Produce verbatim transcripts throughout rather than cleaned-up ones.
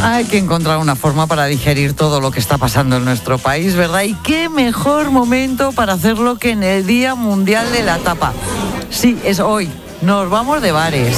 Hay que encontrar una forma para digerir todo lo que está pasando en nuestro país, ¿verdad? Y qué mejor momento para hacerlo que en el Día Mundial de la Tapa. Sí, es hoy. Nos vamos de bares.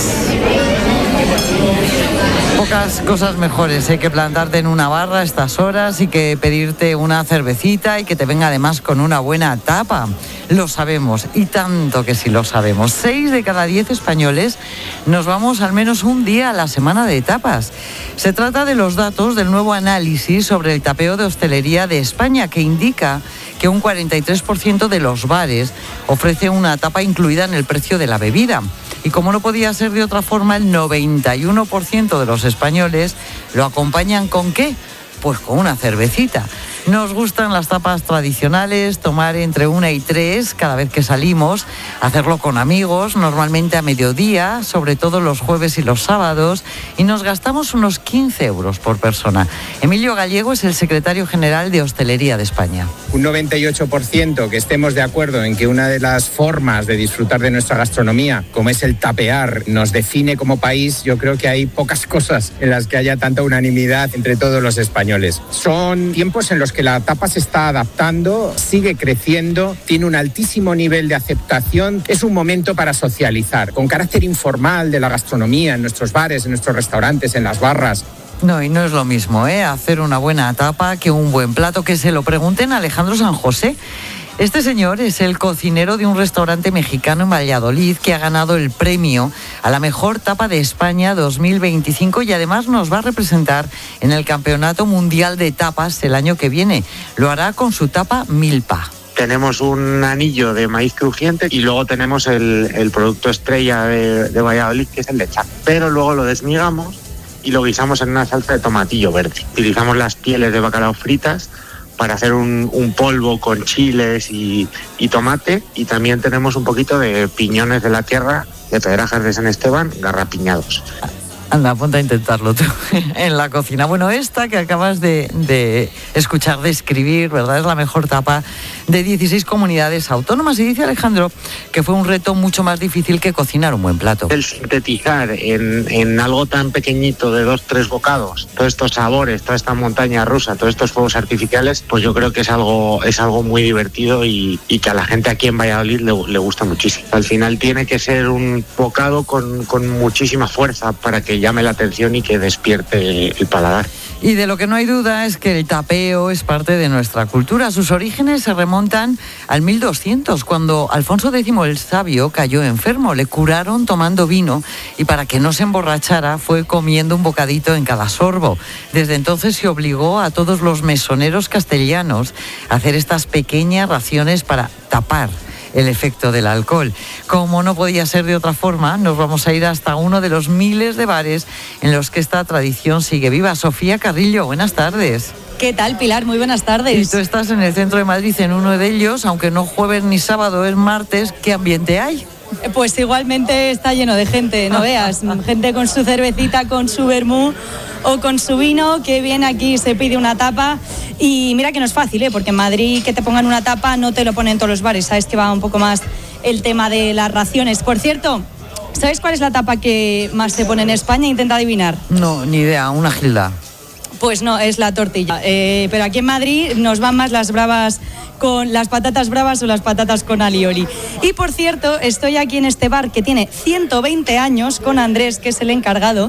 Pocas cosas mejores, hay que plantarte en una barra a estas horas y que pedirte una cervecita y que te venga además con una buena tapa. Lo sabemos, y tanto que sí lo sabemos. Seis de cada diez españoles nos vamos al menos un día a la semana de tapas. Se trata de los datos del nuevo análisis sobre el tapeo de hostelería de España, que indica que un cuarenta y tres por ciento de los bares ofrece una tapa incluida en el precio de la bebida. Y como no podía ser de otra forma, el noventa y uno por ciento de los españoles lo acompañan ¿con qué? Pues con una cervecita. Nos gustan las tapas tradicionales, tomar entre una y tres cada vez que salimos, hacerlo con amigos, normalmente a mediodía, sobre todo los jueves y los sábados, y nos gastamos unos quince euros por persona. Emilio Gallego es el secretario general de Hostelería de España. Un noventa y ocho por ciento que estemos de acuerdo en que una de las formas de disfrutar de nuestra gastronomía, como es el tapear, nos define como país. Yo creo que hay pocas cosas en las que haya tanta unanimidad entre todos los españoles. Son tiempos en los que la tapa se está adaptando, sigue creciendo, tiene un altísimo nivel de aceptación. Es un momento para socializar, con carácter informal de la gastronomía, en nuestros bares, en nuestros restaurantes, en las barras. No, y no es lo mismo, ¿eh? Hacer una buena tapa que un buen plato. Que se lo pregunten a Alejandro San José. Este señor es el cocinero de un restaurante mexicano en Valladolid que ha ganado el premio a la mejor tapa de España dos mil veinticinco y además nos va a representar en el Campeonato Mundial de Tapas el año que viene. Lo hará con su tapa Milpa. Tenemos un anillo de maíz crujiente y luego tenemos el, el producto estrella de, de Valladolid, que es el lechón. Pero luego lo desmigamos y lo guisamos en una salsa de tomatillo verde. Utilizamos las pieles de bacalao fritas para hacer un, un polvo con chiles y, y tomate, y también tenemos un poquito de piñones de la tierra, de Pedrajas de San Esteban, garrapiñados. Anda, apunta a intentarlo tú en la cocina. Bueno, esta que acabas de, de escuchar describir, ¿verdad? Es la mejor tapa de dieciséis comunidades autónomas. Y dice Alejandro que fue un reto mucho más difícil que cocinar un buen plato. El sintetizar en, en algo tan pequeñito de dos, tres bocados, todos estos sabores, toda esta montaña rusa, todos estos fuegos artificiales, pues yo creo que es algo, es algo muy divertido y, y que a la gente aquí en Valladolid le, le gusta muchísimo. Al final tiene que ser un bocado con, con muchísima fuerza para que llame la atención y que despierte el paladar. Y de lo que no hay duda es que el tapeo es parte de nuestra cultura. Sus orígenes se remontan al mil doscientos, cuando Alfonso décimo el Sabio cayó enfermo. Le curaron tomando vino y para que no se emborrachara fue comiendo un bocadito en cada sorbo. Desde entonces se obligó a todos los mesoneros castellanos a hacer estas pequeñas raciones para tapar el efecto del alcohol. Como no podía ser de otra forma, nos vamos a ir hasta uno de los miles de bares en los que esta tradición sigue viva. Sofía Carrillo, buenas tardes. ¿Qué tal, Pilar? Muy buenas tardes. Y tú estás en el centro de Madrid, en uno de ellos, aunque no jueves ni sábado, es martes. ¿Qué ambiente hay? Pues igualmente está lleno de gente, no veas. Gente con su cervecita, con su vermú o con su vino, que viene aquí, se pide una tapa. Y mira que no es fácil, ¿eh? Porque en Madrid que te pongan una tapa no te lo ponen en todos los bares. Sabes que va un poco más el tema de las raciones. Por cierto, ¿sabes cuál es la tapa que más se pone en España? Intenta adivinar. No, ni idea, una gilda. Pues no, es la tortilla. Eh, pero aquí en Madrid nos van más las bravas con las patatas bravas o las patatas con alioli. Y por cierto, estoy aquí en este bar que tiene ciento veinte años con Andrés, que es el encargado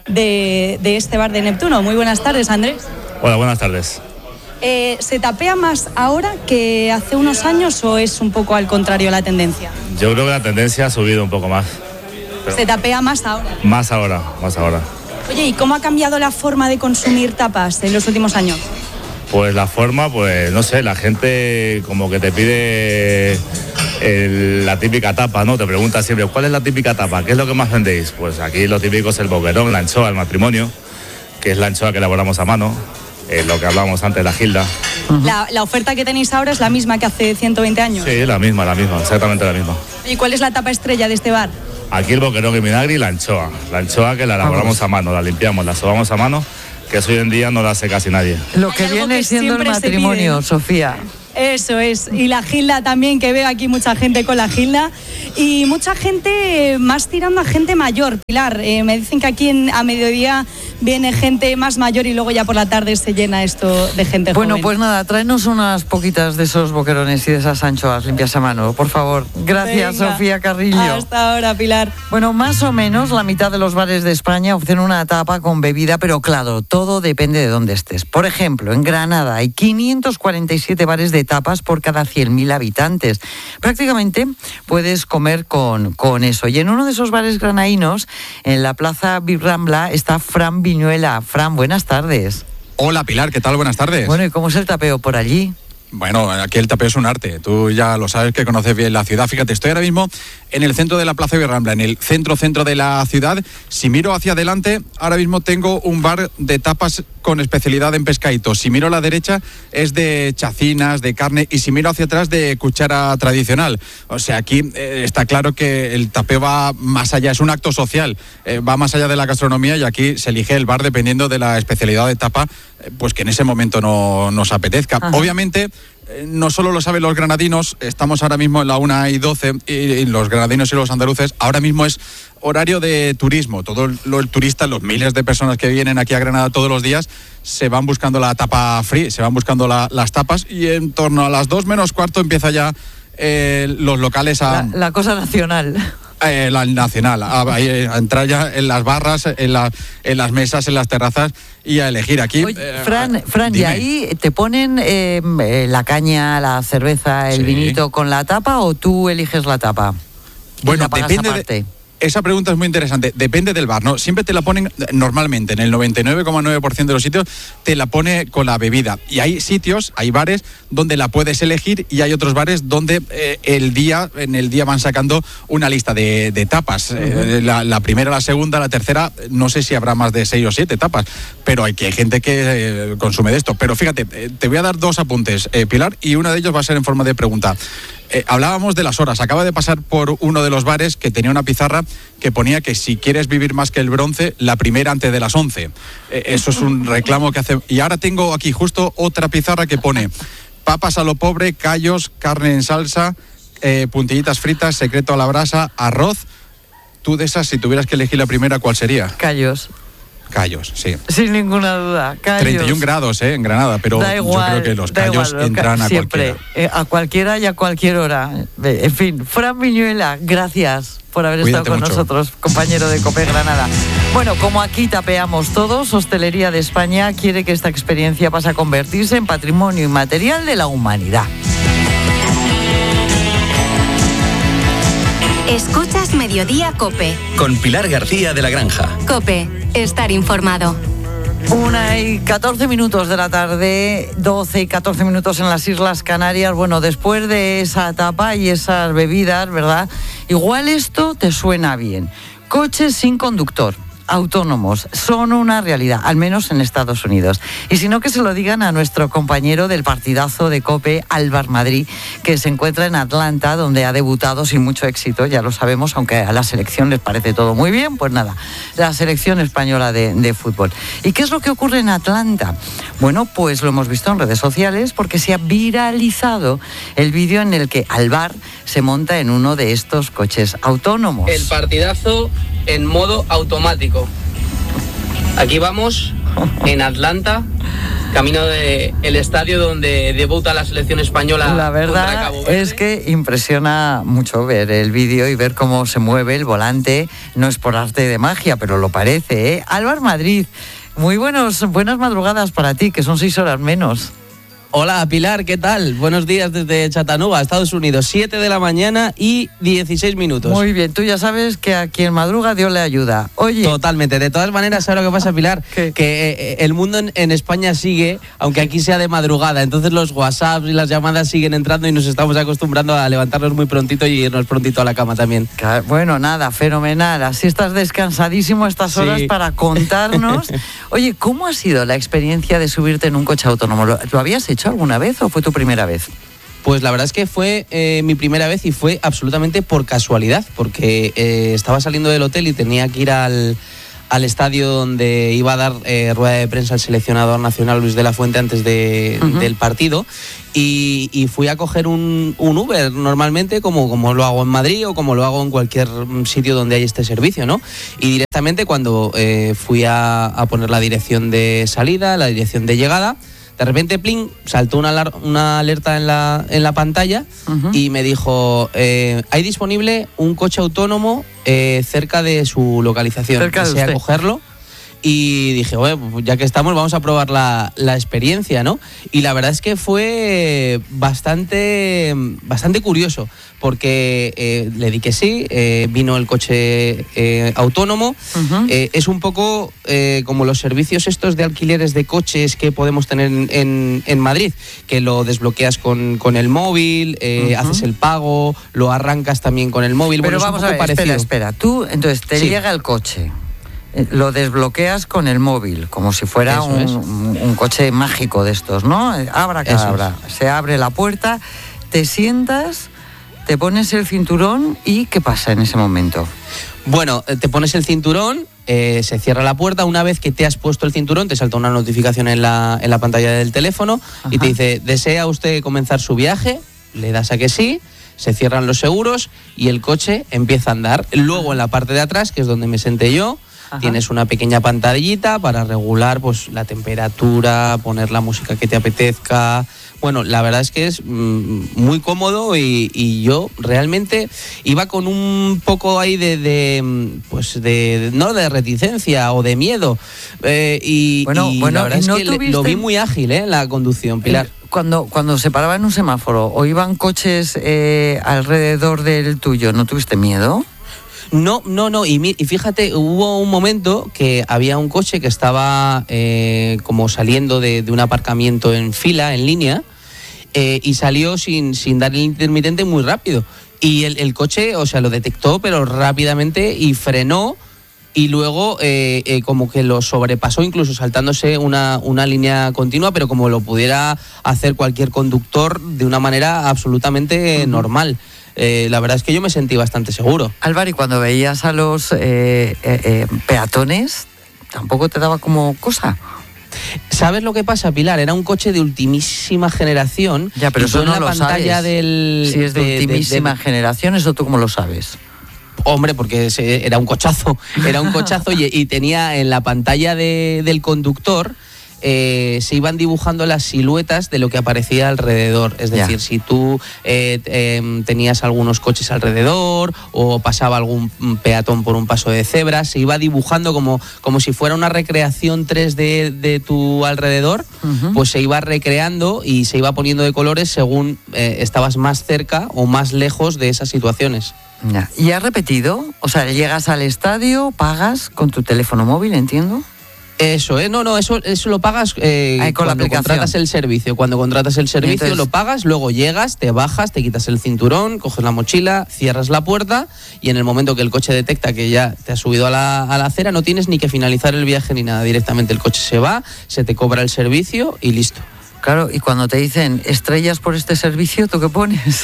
de, de este bar de Neptuno. Muy buenas tardes, Andrés. Hola, buenas tardes. Eh, ¿Se tapea más ahora que hace unos años o es un poco al contrario la tendencia? Yo creo que la tendencia ha subido un poco más. ¿Se tapea más ahora? Más ahora, más ahora. Oye, ¿y cómo ha cambiado la forma de consumir tapas en los últimos años? Pues la forma, pues no sé, la gente como que te pide el, la típica tapa, ¿no? Te pregunta siempre, ¿cuál es la típica tapa? ¿Qué es lo que más vendéis? Pues aquí lo típico es el boquerón, la anchoa, el matrimonio, que es la anchoa que elaboramos a mano, eh, lo que hablábamos antes, la gilda. Uh-huh. La, ¿La oferta que tenéis ahora es la misma que hace ciento veinte años? Sí, la misma, la misma, exactamente la misma. ¿Y cuál es la tapa estrella de este bar? Aquí el boquerón en vinagre y la anchoa. La anchoa que la elaboramos a mano, la limpiamos, la sobamos a mano, que eso hoy en día no la hace casi nadie. Lo que viene que siendo el matrimonio, pide, Sofía. Eso es, y la gilda también, que veo aquí mucha gente con la gilda, y mucha gente más tirando a gente mayor, Pilar. Eh, me dicen que aquí en, a mediodía viene gente más mayor y luego ya por la tarde se llena esto de gente Bueno, joven. pues nada, tráenos unas poquitas de esos boquerones y de esas anchoas limpias a mano, por favor. Gracias, Venga. Sofía Carrillo. Hasta ahora, Pilar. Bueno, más o menos la mitad de los bares de España ofrecen una tapa con bebida, pero claro, todo depende de dónde estés. Por ejemplo, en Granada hay quinientos cuarenta y siete bares de tapas por cada cien mil habitantes. Prácticamente puedes comer con, con eso. Y en uno de esos bares granainos, en la Plaza Birrambla, está Fran Viñuela. Fran, buenas tardes. Hola Pilar, ¿qué tal? Buenas tardes. Bueno, ¿y cómo es el tapeo por allí? Bueno, aquí el tapeo es un arte. Tú ya lo sabes, que conoces bien la ciudad. Fíjate, estoy ahora mismo en el centro de la Plaza Birrambla, en el centro-centro de la ciudad. Si miro hacia adelante, ahora mismo tengo un bar de tapas con especialidad en pescaditos. Si miro a la derecha, es de chacinas, de carne. Y si miro hacia atrás, de cuchara tradicional. O sea, aquí eh, está claro que el tapeo va más allá. Es un acto social. Eh, va más allá de la gastronomía y aquí se elige el bar dependiendo de la especialidad de tapa, eh, pues que en ese momento no nos apetezca. Ajá. Obviamente, no solo lo saben los granadinos, estamos ahora mismo en la una y doce y los granadinos y los andaluces, ahora mismo es horario de turismo. Todo el, el turista, los miles de personas que vienen aquí a Granada todos los días, se van buscando la tapa free, se van buscando la, las tapas y en torno a las dos menos cuarto empieza ya eh, los locales a... La, la cosa nacional. Eh, la nacional, a, a, a entrar ya en las barras, en, la, en las mesas, en las terrazas y a elegir aquí. Oye, eh, Fran, Fran ¿y ahí te ponen eh, la caña, la cerveza, el sí. vinito con la tapa o tú eliges la tapa? Bueno, la depende aparte? de... Esa pregunta es muy interesante. Depende del bar, ¿no? Siempre te la ponen, normalmente, en el noventa y nueve coma nueve por ciento de los sitios, te la pone con la bebida. Y hay sitios, hay bares donde la puedes elegir y hay otros bares donde eh, el día, en el día van sacando una lista de, de tapas. Uh-huh. Eh, la, la primera, la segunda, la tercera, no sé si habrá más de seis o siete tapas, pero hay, que, hay gente que eh, consume de esto. Pero fíjate, eh, te voy a dar dos apuntes, eh, Pilar, y uno de ellos va a ser en forma de pregunta. Eh, hablábamos de las horas. Acaba de pasar por uno de los bares que tenía una pizarra que ponía que si quieres vivir más que el bronce, la primera antes de las once. Eh, eso es un reclamo que hace... Y ahora tengo aquí justo otra pizarra que pone papas a lo pobre, callos, carne en salsa, eh, puntillitas fritas, secreto a la brasa, arroz. Tú de esas, si tuvieras que elegir la primera, ¿cuál sería? Callos. Callos, sí. Sin ninguna duda, callos. treinta y un grados, ¿eh? En Granada, pero da igual, yo creo que los callos igual, entran a siempre, cualquiera. Eh, a cualquiera y a cualquier hora. En fin, Fran Viñuela, gracias por haber Cuídate estado con mucho. nosotros, compañero de COPE Granada. Bueno, como aquí tapeamos todos, Hostelería de España quiere que esta experiencia pase a convertirse en patrimonio inmaterial de la humanidad. Escuchas Mediodía COPE. Con Pilar García de la Granja. COPE, estar informado. Una y catorce minutos de la tarde, doce y catorce minutos en las Islas Canarias. Bueno, después de esa tapa y esas bebidas, ¿verdad? Igual esto te suena bien. Coches sin conductor, autónomos, son una realidad, al menos en Estados Unidos. Y si no, que se lo digan a nuestro compañero del partidazo de COPE, Álvar Madrid, que se encuentra en Atlanta, donde ha debutado sin mucho éxito, ya lo sabemos, aunque a la selección les parece todo muy bien, pues nada, la selección española de, de fútbol. ¿Y qué es lo que ocurre en Atlanta? Bueno, pues lo hemos visto en redes sociales porque se ha viralizado el vídeo en el que Álvar se monta en uno de estos coches autónomos. El partidazo en modo automático. Aquí vamos en Atlanta, camino del estadio donde debuta la selección española. La verdad contra Cabo Verde. Es que impresiona mucho ver el vídeo y ver cómo se mueve el volante. No es por arte de magia, pero lo parece, ¿eh? Álvar Madrid, muy buenos, buenas madrugadas para ti, que son seis horas menos. Hola Pilar, ¿qué tal? Buenos días desde Chattanooga, Estados Unidos, siete de la mañana y dieciséis minutos. Muy bien, tú ya sabes que a quien madruga Dios le ayuda. Oye. Totalmente, de todas maneras, ¿sabes lo que pasa, Pilar? ¿Qué? Que eh, el mundo en, en España sigue, aunque aquí sea de madrugada, entonces los WhatsApps y las llamadas siguen entrando y nos estamos acostumbrando a levantarnos muy prontito y irnos prontito a la cama también. Bueno, nada, fenomenal, así estás descansadísimo estas horas sí. Para contarnos. Oye, ¿cómo ha sido la experiencia de subirte en un coche autónomo? ¿Lo, ¿lo habías hecho alguna vez o fue tu primera vez? Pues la verdad es que fue eh, mi primera vez y fue absolutamente por casualidad, porque eh, estaba saliendo del hotel y tenía que ir al, al estadio donde iba a dar eh, rueda de prensa el seleccionador nacional Luis de la Fuente antes de, uh-huh. del partido. Y, y fui a coger un, un Uber normalmente, como, como lo hago en Madrid o como lo hago en cualquier sitio donde hay este servicio, ¿no? Y directamente cuando eh, fui a, a poner la dirección de salida, la dirección de llegada, de repente, pling, saltó una, alar- una alerta en la, en la pantalla uh-huh. y me dijo, eh, hay disponible un coche autónomo eh, cerca de su localización. Cerca de Desea usted. cogerlo. Y dije, bueno, pues ya que estamos, vamos a probar la, la experiencia, ¿no? Y la verdad es que fue bastante, bastante curioso, porque eh, le di que sí, eh, vino el coche eh, autónomo. Uh-huh. Eh, es un poco eh, como los servicios estos de alquileres de coches que podemos tener en, en, en Madrid, que lo desbloqueas con, con el móvil, eh, uh-huh. haces el pago, lo arrancas también con el móvil. Pero bueno, vamos es un poco a ver, parecido. espera, espera. Tú, entonces, te sí. llega el coche. Lo desbloqueas con el móvil, como si fuera un, un coche mágico de estos, ¿no? Abra cadabra, es. Se abre la puerta, te sientas, te pones el cinturón y ¿qué pasa en ese momento? Bueno, te pones el cinturón, eh, se cierra la puerta. Una vez que te has puesto el cinturón, te salta una notificación en la, en la pantalla del teléfono. Ajá. Y te dice, ¿desea usted comenzar su viaje? Le das a que sí. Se cierran los seguros y el coche empieza a andar. Luego en la parte de atrás, que es donde me senté yo, ajá. tienes una pequeña pantallita para regular pues la temperatura, poner la música que te apetezca. Bueno, la verdad es que es mmm, muy cómodo y, y yo realmente iba con un poco ahí de, de pues de no de reticencia o de miedo eh, y, bueno, y bueno, la verdad es ¿no que le, lo vi muy ágil eh, la conducción, Pilar. Eh, Cuando, cuando se paraba en un semáforo o iban coches eh, alrededor del tuyo, ¿no tuviste miedo? No, no, no. Y, y fíjate, hubo un momento que había un coche que estaba eh, como saliendo de, de un aparcamiento en fila, en línea, eh, y salió sin, sin dar el intermitente muy rápido. Y el, el coche, o sea, lo detectó, pero rápidamente y frenó. Y luego eh, eh, como que lo sobrepasó, incluso saltándose una, una línea continua, pero como lo pudiera hacer cualquier conductor de una manera absolutamente uh-huh. normal. Eh, la verdad es que yo me sentí bastante seguro. Álvaro, y cuando veías a los eh, eh, eh, peatones, ¿tampoco te daba como cosa? ¿Sabes lo que pasa, Pilar? Era un coche de ultimísima generación. Ya, pero y eso tú no en la lo pantalla sabes. Del, si es de, de ultimísima de, de... generación, ¿eso tú cómo lo sabes? Hombre, porque era un cochazo, era un cochazo y, y tenía en la pantalla de, del conductor eh, se iban dibujando las siluetas de lo que aparecía alrededor. Es decir, ya. si tú eh, eh, tenías algunos coches alrededor o pasaba algún peatón por un paso de cebra, se iba dibujando como, como si fuera una recreación tres D de tu alrededor, uh-huh. pues se iba recreando y se iba poniendo de colores según eh, estabas más cerca o más lejos de esas situaciones. Ya. ¿Y has repetido? O sea, llegas al estadio, pagas con tu teléfono móvil, entiendo. Eso, ¿eh? No, no, eso, eso lo pagas eh, Ay, con cuando la contratas el servicio. Cuando contratas el servicio Entonces... lo pagas, luego llegas, te bajas, te quitas el cinturón, coges la mochila, cierras la puerta y en el momento que el coche detecta que ya te has subido a la, a la acera, no tienes ni que finalizar el viaje ni nada. Directamente el coche se va, se te cobra el servicio y listo. Claro, y cuando te dicen estrellas por este servicio, ¿tú qué pones?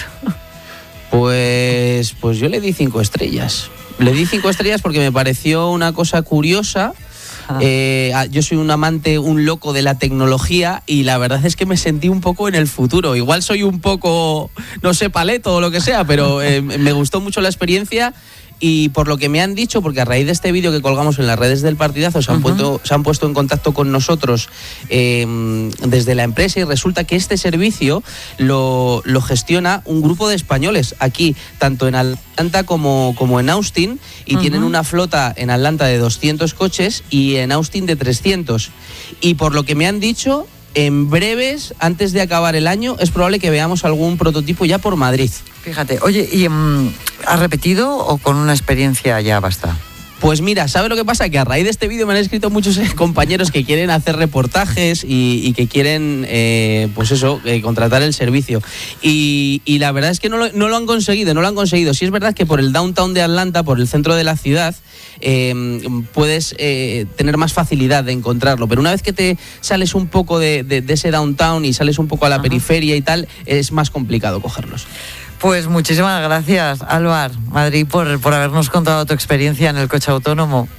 Pues, pues yo le di cinco estrellas. Le di cinco estrellas porque me pareció una cosa curiosa. Ah. Eh, yo soy un amante, un loco de la tecnología y la verdad es que me sentí un poco en el futuro. Igual soy un poco, no sé, paleto o lo que sea, pero eh, me gustó mucho la experiencia. Y por lo que me han dicho, porque a raíz de este vídeo que colgamos en las redes del Partidazo se han, uh-huh. puesto, se han puesto en contacto con nosotros eh, desde la empresa y resulta que este servicio lo, lo gestiona un grupo de españoles aquí, tanto en Atlanta como, como en Austin, y uh-huh. tienen una flota en Atlanta de doscientos coches y en Austin de trescientos. Y por lo que me han dicho, en breves, antes de acabar el año, es probable que veamos algún prototipo ya por Madrid. Fíjate, oye, ¿y um, has repetido o con una experiencia ya basta? Pues mira, ¿sabes lo que pasa? Que a raíz de este vídeo me han escrito muchos compañeros que quieren hacer reportajes y, y que quieren, eh, pues eso, eh, contratar el servicio. Y, y la verdad es que no lo, no lo han conseguido, no lo han conseguido. Sí es verdad que por el downtown de Atlanta, por el centro de la ciudad, eh, puedes eh, tener más facilidad de encontrarlo. Pero una vez que te sales un poco de, de, de ese downtown y sales un poco a la Ajá. periferia y tal, es más complicado cogerlos. Pues muchísimas gracias, Álvaro Madrid, por, por habernos contado tu experiencia en el coche autónomo.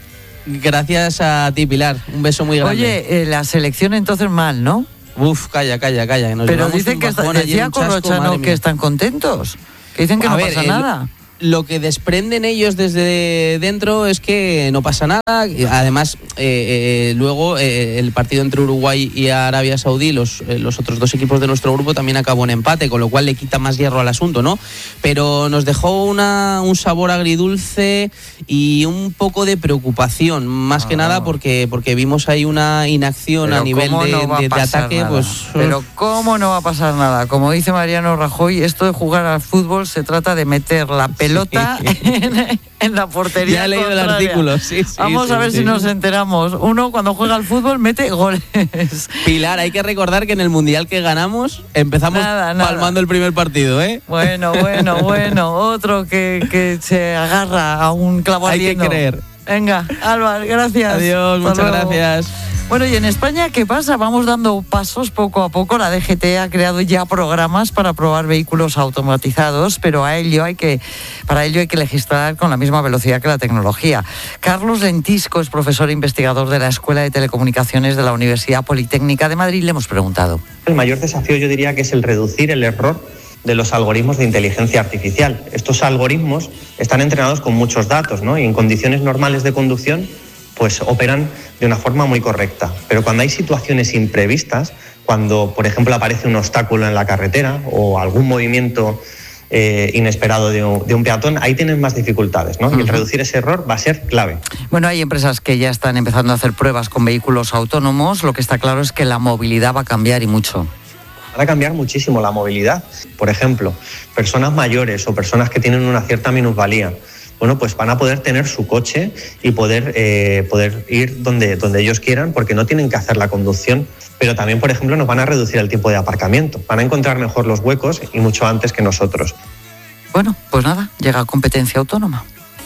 Gracias a ti, Pilar. Un beso muy grande. Oye, eh, la selección entonces mal, ¿no? Uf, calla, calla, calla. Nos Pero dicen que está, decía Corrochano que están contentos. Que dicen que a no ver, pasa el, nada. Lo que desprenden ellos desde dentro es que no pasa nada. Además, eh, eh, luego eh, el partido entre Uruguay y Arabia Saudí, los, eh, los otros dos equipos de nuestro grupo, también acabó en empate, con lo cual le quita más hierro al asunto, ¿no? Pero nos dejó una, un sabor agridulce y un poco de preocupación, más ah, que nada porque, porque vimos ahí una inacción a nivel de, no de, de ataque. Pues, pero ¿cómo no va a pasar nada? Como dice Mariano Rajoy, esto de jugar al fútbol se trata de meter la pelota pelota sí. en, en la portería. Ya he leído contraria. el artículo, sí, sí. Vamos sí, a ver sí. si nos enteramos. Uno cuando juega al fútbol mete goles. Pilar, hay que recordar que en el Mundial que ganamos empezamos nada, nada. palmando el primer partido, ¿eh? Bueno, bueno, bueno. Otro que, que se agarra a un clavo ardiendo. Hay que creer. Venga, Álvaro, gracias. Adiós, Hasta muchas luego. gracias. Bueno, ¿y en España qué pasa? Vamos dando pasos poco a poco. La D G T ha creado ya programas para probar vehículos automatizados, pero a ello hay que, para ello hay que legislar con la misma velocidad que la tecnología. Carlos Lentisco es profesor e investigador de la Escuela de Telecomunicaciones de la Universidad Politécnica de Madrid. Le hemos preguntado. El mayor desafío yo diría que es el reducir el error de los algoritmos de inteligencia artificial. Estos algoritmos están entrenados con muchos datos, ¿no? Y en condiciones normales de conducción pues operan de una forma muy correcta. Pero cuando hay situaciones imprevistas, cuando, por ejemplo, aparece un obstáculo en la carretera o algún movimiento eh, inesperado de un, de un peatón, ahí tienen más dificultades, ¿no? Uh-huh. Y el reducir ese error va a ser clave. Bueno, hay empresas que ya están empezando a hacer pruebas con vehículos autónomos. Lo que está claro es que la movilidad va a cambiar y mucho. Va a cambiar muchísimo la movilidad. Por ejemplo, personas mayores o personas que tienen una cierta minusvalía, bueno, pues van a poder tener su coche y poder, eh, poder ir donde, donde ellos quieran porque no tienen que hacer la conducción. Pero también, por ejemplo, nos van a reducir el tiempo de aparcamiento. Van a encontrar mejor los huecos y mucho antes que nosotros. Bueno, pues nada, llega competencia autónoma.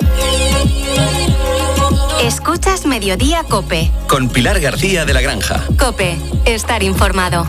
Escuchas Mediodía COPE. Con Pilar García de la Granja. COPE, estar informado.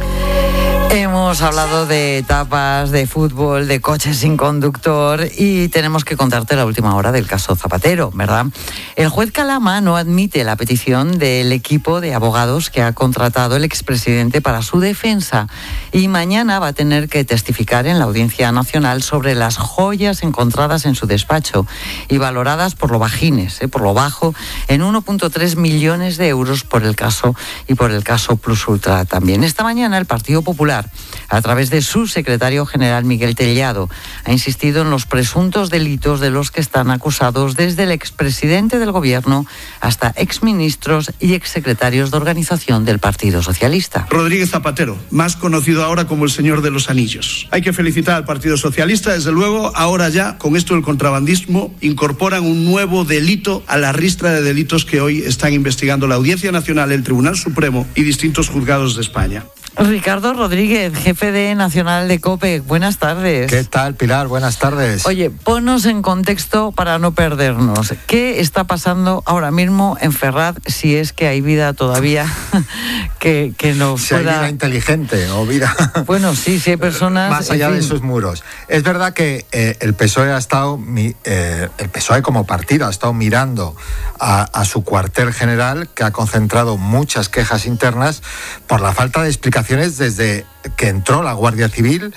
Hemos hablado de etapas, de fútbol, de coches sin conductor y tenemos que contarte la última hora del caso Zapatero, ¿verdad? El juez Calama no admite la petición del equipo de abogados que ha contratado el expresidente para su defensa y mañana va a tener que testificar en la Audiencia Nacional sobre las joyas encontradas en su despacho y valoradas por lo bajines, ¿eh? por lo bajo, en uno punto tres millones de euros por el caso y por el caso Plus Ultra también. Esta mañana el Partido Popular, a través de su secretario general Miguel Tellado, ha insistido en los presuntos delitos de los que están acusados desde el expresidente del gobierno hasta exministros y exsecretarios de organización del Partido Socialista. Rodríguez Zapatero, más conocido ahora como el señor de los anillos. Hay que felicitar al Partido Socialista, desde luego, ahora ya con esto del contrabandismo incorporan un nuevo delito a la ristra de delitos que hoy están investigando la Audiencia Nacional, el Tribunal Supremo y distintos juzgados de España. Ricardo Rodríguez, jefe de Nacional de COPE, buenas tardes. ¿Qué tal, Pilar? Buenas tardes. Oye, ponnos en contexto para no perdernos. ¿Qué está pasando ahora mismo en Ferraz, si es que hay vida todavía que, que nos si pueda... hay vida inteligente o vida... Bueno, sí, si hay personas... Más allá en de fin. esos muros. Es verdad que eh, el P S O E ha estado... Eh, el P S O E como partido ha estado mirando a, a su cuartel general, que ha concentrado muchas quejas internas por la falta de explicación desde que entró la Guardia Civil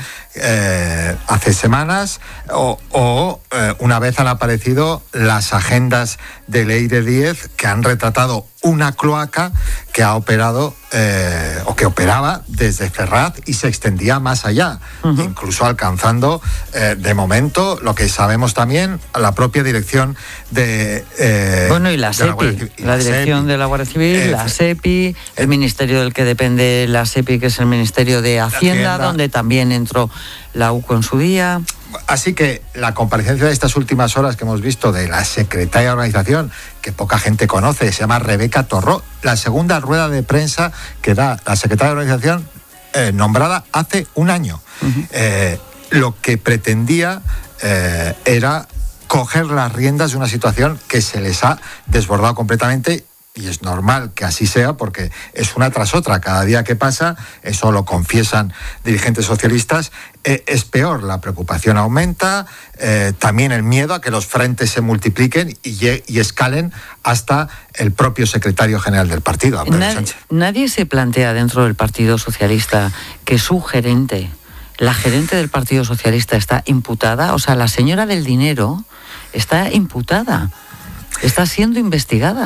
eh, hace semanas o, o eh, una vez han aparecido las agendas de Leire Díez que han retratado una cloaca que ha operado eh, o que operaba desde Ferraz y se extendía más allá, uh-huh. incluso alcanzando eh, de momento lo que sabemos también a la propia dirección de eh, bueno y la SEPI, la, y la, la dirección SEPI. de la Guardia Civil, eh, la SEPI, el ministerio del que depende la SEPI, que es el Ministerio de Hacienda, Hacienda, donde también entró la U C O en su día. Así que la comparecencia de estas últimas horas que hemos visto de la secretaria de organización, que poca gente conoce, se llama Rebeca Torró, la segunda rueda de prensa que da la secretaria de organización eh, nombrada hace un año. Uh-huh. Eh, lo que pretendía eh, era coger las riendas de una situación que se les ha desbordado completamente y es normal que así sea porque es una tras otra. Cada día que pasa, eso lo confiesan dirigentes socialistas, eh, es peor. La preocupación aumenta, eh, también el miedo a que los frentes se multipliquen y, y escalen hasta el propio secretario general del partido, Pedro Nad- Sánchez. Nadie se plantea dentro del Partido Socialista que su gerente, la gerente del Partido Socialista, está imputada. O sea, la señora del dinero está imputada, está siendo investigada.